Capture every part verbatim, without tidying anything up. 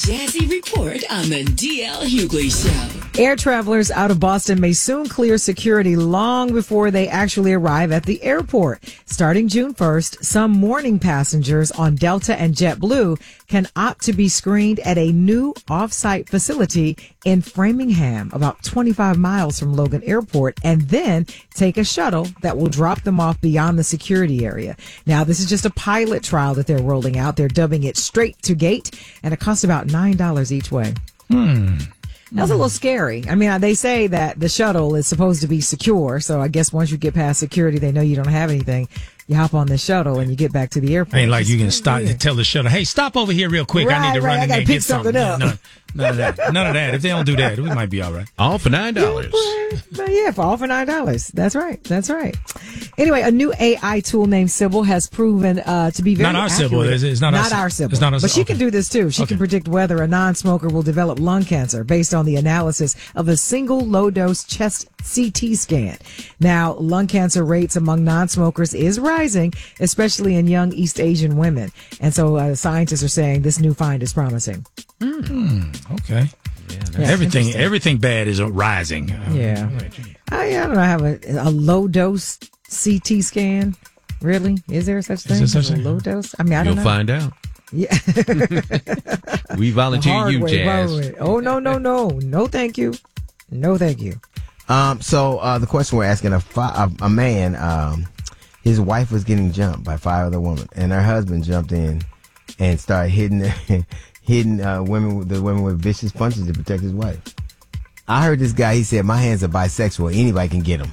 Jazzy Report on the D L Hughley Show. Air travelers out of Boston may soon clear security long before they actually arrive at the airport. Starting June first, some morning passengers on Delta and JetBlue can opt to be screened at a new off-site facility in Framingham, about twenty-five miles from Logan Airport, and then take a shuttle that will drop them off beyond the security area. Now, this is just a pilot trial that they're rolling out. They're dubbing it Straight to Gate, and it costs about nine dollars each way. Hmm. That's a little scary. I mean, they say that the shuttle is supposed to be secure, so I guess once you get past security, they know you don't have anything. You hop on the shuttle and you get back to the airport. Ain't like you can stop and tell the shuttle, hey, stop over here real quick. Right, I need to right, run I in gotta there and pick get something. something up. None, none of that. None of that. If they don't do that, we might be all right. All for nine dollars. Yeah, yeah, for all for nine dollars. That's right. That's right. Anyway, a new A I tool named Sybil has proven uh, to be very Not our accurate. Sybil. It's, it's not, not our, our Sybil. It's not our But she okay. can do this too. She Okay. can predict whether a non-smoker will develop lung cancer based on the analysis of a single low-dose chest C T scan. Now, lung cancer rates among non-smokers is rising, especially in young East Asian women. And so uh, scientists are saying this new find is promising. Mm, okay. Yeah, Yeah, everything everything bad is rising. Yeah. I, I don't know. I have a, a low-dose C T scan. Really? Is there such thing? there such as a thing? low dose? I mean, I don't You'll know. find out. Yeah. We volunteer Hard you, way, Jazz. hard way. Oh, no, no, no. No, thank you. No, thank you. Um, so uh, the question we're asking, a, fi- a, a man, um, his wife was getting jumped by five other women, and her husband jumped in and started hitting hitting uh, women, the women with vicious punches to protect his wife. I heard this guy, he said, my hands are bisexual. Anybody can get them.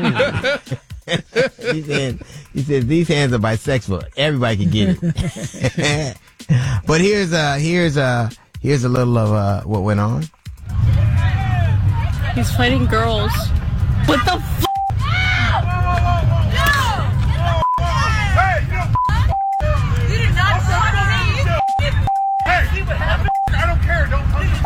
he said, he said, these hands are bisexual. Everybody can get it. But here's uh here's uh here's a little of uh what went on. He's fighting girls. What the f? You did not touch me. Hey, see what happened? I don't care. Don't touch me.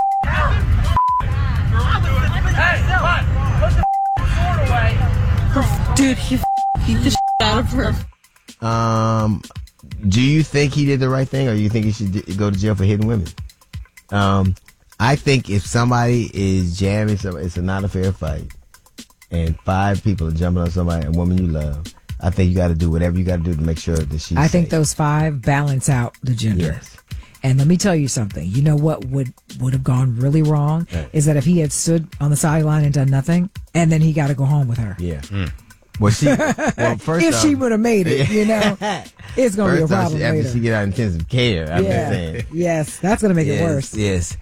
Hey, what? Put the sword away. Dude, he f- beat the shit out of her. Um, do you think he did the right thing, or do you think he should d- go to jail for hitting women? Um, I think if somebody is jamming, so it's a not a fair fight, and five people are jumping on somebody, a woman you love. I think you got to do whatever you got to do to make sure that she's I think safe. those five balance out the gender. Yes. And let me tell you something. You know what would, would have gone really wrong Right. is that if he had stood on the sideline and done nothing, and then he got to go home with her. Yeah. Well, she. Well, first If off, she would have made it, you know, it's going to be a first off, problem she, after later. she get out of intensive care, I'm just yeah. saying. Yes, that's going to make yes, it worse. Yes.